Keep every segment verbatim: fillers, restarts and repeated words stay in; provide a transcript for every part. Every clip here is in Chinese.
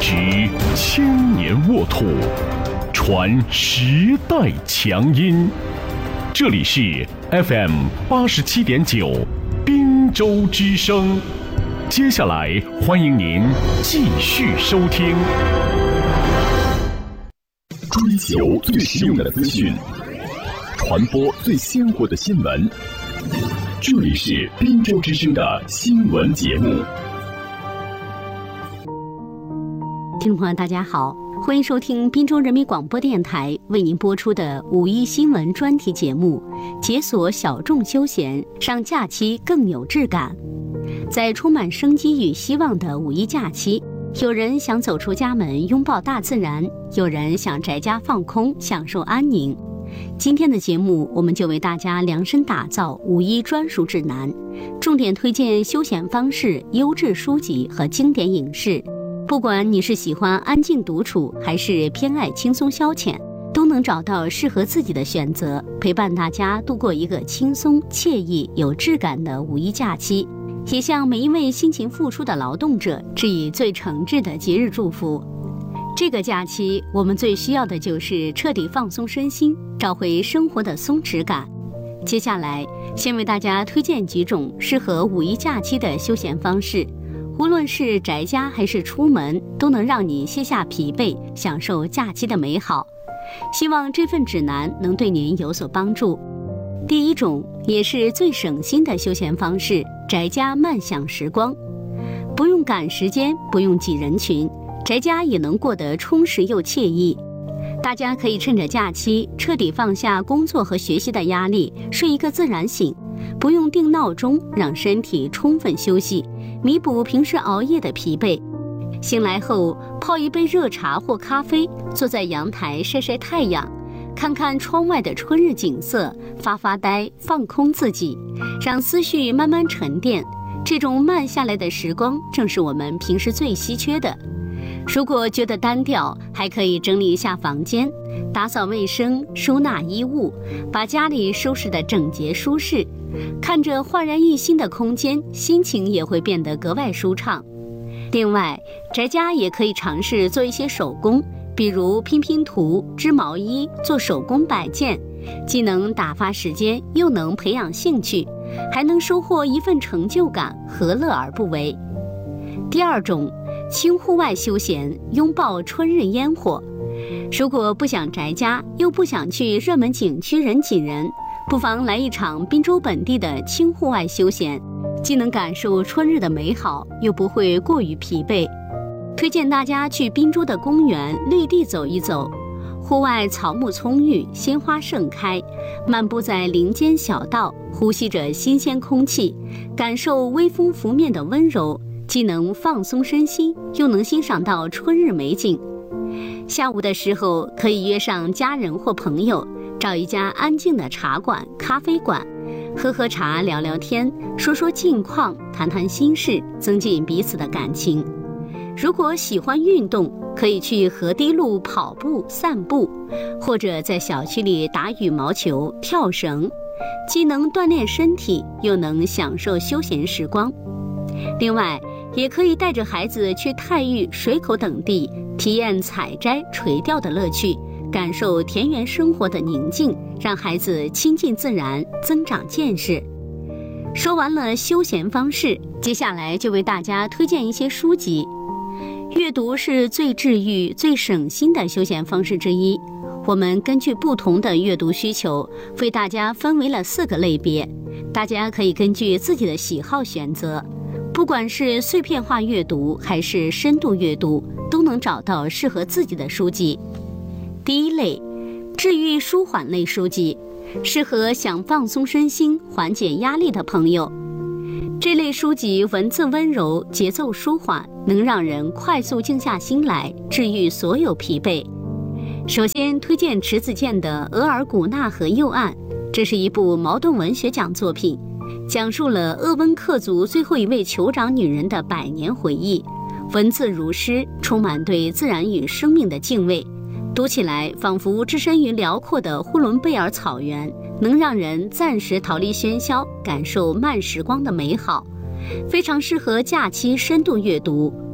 执千年沃土，传时代强音。这里是 F M 八十七点九滨州之声。接下来欢迎您继续收听。追求最实用的资讯，传播最鲜活的新闻。这里是滨州之声的新闻节目。 听众朋友大家好，欢迎收听滨州人民广播电台为您播出的五一新闻专题节目，解锁小众休闲，让假期更有质感。在充满生机与希望的五一假期，有人想走出家门拥抱大自然，有人想宅家放空享受安宁。今天的节目，我们就为大家量身打造五一专属指南，重点推荐休闲方式、优质书籍和经典影视。不管你是喜欢安静独处，还是偏爱轻松消遣，都能找到适合自己的选择，陪伴大家度过一个轻松、惬意、有质感的五一假期。也向每一位辛勤付出的劳动者致以最诚挚的节日祝福。这个假期，我们最需要的就是彻底放松身心，找回生活的松弛感。接下来，先为大家推荐几种适合五一假期的休闲方式，无论是宅家还是出门，都能让你卸下疲惫，享受假期的美好。希望这份指南能对您有所帮助。第一种，也是最省心的休闲方式，宅家慢享时光。不用赶时间，不用挤人群，宅家也能过得充实又惬意。大家可以趁着假期彻底放下工作和学习的压力，睡一个自然醒，不用定闹钟，让身体充分休息，弥补平时熬夜的疲惫。醒来后泡一杯热茶或咖啡，坐在阳台晒晒太阳，看看窗外的春日景色，发发呆，放空自己，让思绪慢慢沉淀。这种慢下来的时光，正是我们平时最稀缺的。如果觉得单调，还可以整理一下房间，打扫卫生，收纳衣物，把家里收拾得整洁舒适。看着焕然一新的空间，心情也会变得格外舒畅。另外，宅家也可以尝试做一些手工，比如拼拼图、织毛衣、做手工摆件，既能打发时间，又能培养兴趣，还能收获一份成就感，何乐而不为？第二种，轻户外休闲，拥抱春日烟火。如果不想宅家，又不想去热门景区人挤人，不妨来一场滨州本地的轻户外休闲，既能感受春日的美好，又不会过于疲惫。推荐大家去滨州的公园绿地走一走，户外草木葱郁，鲜花盛开，漫步在林间小道，呼吸着新鲜空气，感受微风拂面的温柔，既能放松身心，又能欣赏到春日美景。下午的时候，可以约上家人或朋友，找一家安静的茶馆、咖啡馆，喝喝茶，聊聊天，说说近况，谈谈心事，增进彼此的感情。如果喜欢运动，可以去河堤路跑步、散步，或者在小区里打羽毛球、跳绳，既能锻炼身体，又能享受休闲时光。另外，也可以带着孩子去太育、水口等地，体验采摘、垂钓的乐趣，感受田园生活的宁静，让孩子亲近自然，增长见识。说完了休闲方式，接下来就为大家推荐一些书籍。阅读是最治愈、最省心的休闲方式之一。我们根据不同的阅读需求，为大家分为了四个类别，大家可以根据自己的喜好选择。不管是碎片化阅读还是深度阅读，都能找到适合自己的书籍。第一类，治愈舒缓类书籍，适合想放松身心、缓解压力的朋友。这类书籍文字温柔，节奏舒缓，能让人快速静下心来，治愈所有疲惫。首先推荐迟子建的《额尔古纳河右岸》，这是一部茅盾文学奖作品，讲述了鄂温克族最后一位酋长女人的百年回忆，文字如诗，充满对自然与生命的敬畏，读起来仿佛置身于辽阔的呼伦贝尔草原，能让人暂时逃离喧嚣，感受慢时光的美好，非常适合假期深度阅读。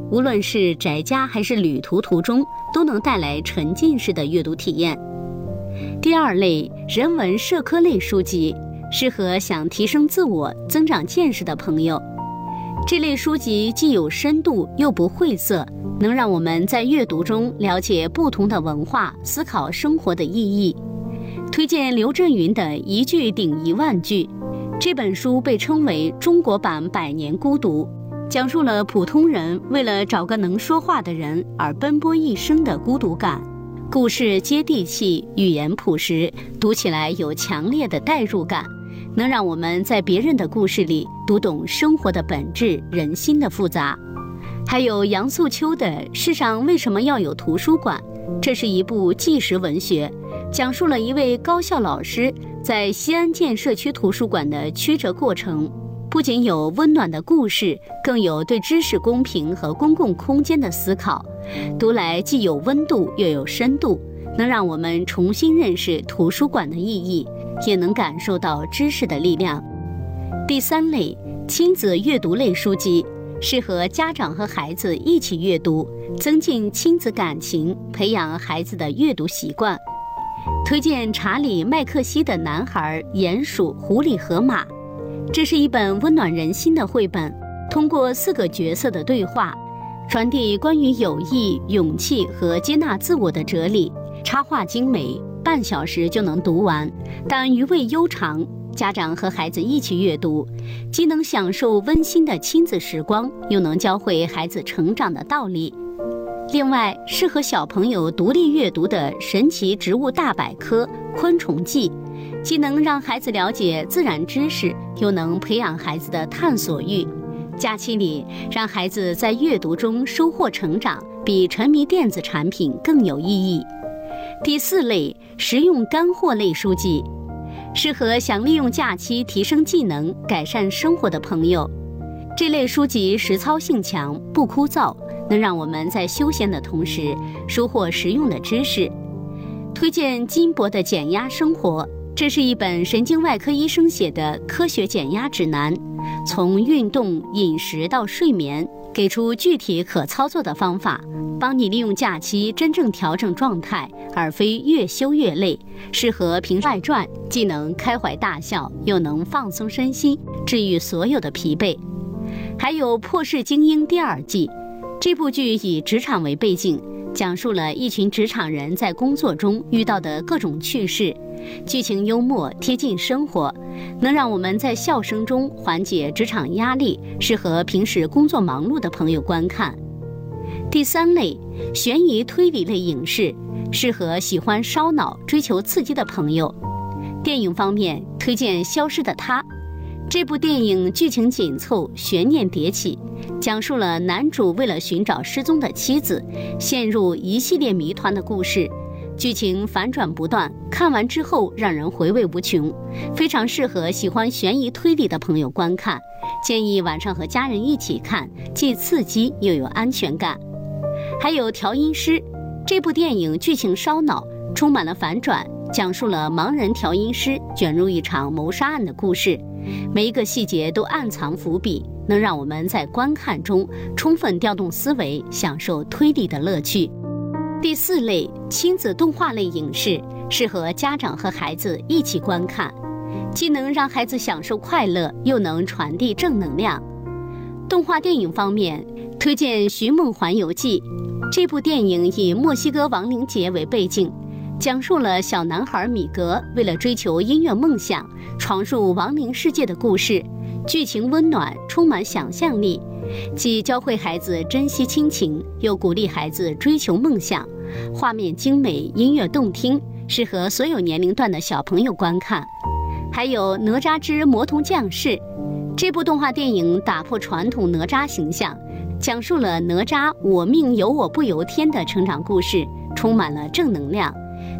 无论是宅家还是旅途途中，都能带来沉浸式的阅读体验。第二类，人文社科类书籍，适合想提升自我、增长见识的朋友。这类书籍既有深度又不晦涩，能让我们在阅读中了解不同的文化，思考生活的意义。推荐刘震云的《一句顶一万句》，这本书被称为中国版《百年孤独》，讲述了普通人为了找个能说话的人而奔波一生的孤独感。故事接地气，语言朴实，读起来有强烈的代入感，能让我们在别人的故事里读懂生活的本质、人心的复杂。还有杨素秋的《世上为什么要有图书馆》，这是一部纪实文学，讲述了一位高校老师在西安建社区图书馆的曲折过程，不仅有温暖的故事，更有对知识公平和公共空间的思考，读来既有温度又有深度，能让我们重新认识图书馆的意义，也能感受到知识的力量。第三类，亲子阅读类书籍，适合家长和孩子一起阅读，增进亲子感情，培养孩子的阅读习惯。推荐查理·麦克西的《男孩、鼹鼠、狐狸和马》，这是一本温暖人心的绘本，通过四个角色的对话，传递关于友谊、勇气和接纳自我的哲理。插画精美，半小时就能读完，但余味悠长。家长和孩子一起阅读，既能享受温馨的亲子时光，又能教会孩子成长的道理。另外，适合小朋友独立阅读的《神奇植物大百科》《昆虫记》，既能让孩子了解自然知识，又能培养孩子的探索欲。假期里，让孩子在阅读中收获成长，比沉迷电子产品更有意义。第四类，实用干货类书籍，适合想利用假期提升技能、改善生活的朋友。这类书籍实操性强，不枯燥，能让我们在休闲的同时收获实用的知识。推荐金博的《减压生活》，这是一本神经外科医生写的科学减压指南，从运动、饮食到睡眠，给出具体可操作的方法，帮你利用假期真正调整状态，而非越休越累，适合平时外传，既能开怀大笑，又能放松身心，治愈所有的疲惫。还有《破世精英》第二季，这部剧以职场为背景，讲述了一群职场人在工作中遇到的各种趣事，剧情幽默，贴近生活，能让我们在笑声中缓解职场压力，适合平时工作忙碌的朋友观看。第三类，悬疑推理类影视，适合喜欢烧脑、追求刺激的朋友。电影方面，推荐《消失的她》。这部电影剧情紧凑，悬念迭起，讲述了男主为了寻找失踪的妻子，陷入一系列谜团的故事，剧情反转不断，看完之后让人回味无穷，非常适合喜欢悬疑推理的朋友观看，建议晚上和家人一起看，既刺激又有安全感。还有《调音师》，这部电影剧情烧脑，充满了反转，讲述了盲人调音师卷入一场谋杀案的故事，每一个细节都暗藏伏笔，能让我们在观看中充分调动思维，享受推理的乐趣。第四类，亲子动画类影视，适合家长和孩子一起观看，既能让孩子享受快乐，又能传递正能量。动画电影方面，推荐《寻梦环游记》，这部电影以墨西哥亡灵节为背景，讲述了小男孩米格为了追求音乐梦想，闯入亡灵世界的故事，剧情温暖，充满想象力，既教会孩子珍惜亲情，又鼓励孩子追求梦想，画面精美，音乐动听，适合所有年龄段的小朋友观看。还有《哪吒之魔童降世》，这部动画电影打破传统哪吒形象，讲述了哪吒我命由我不由天的成长故事，充满了正能量，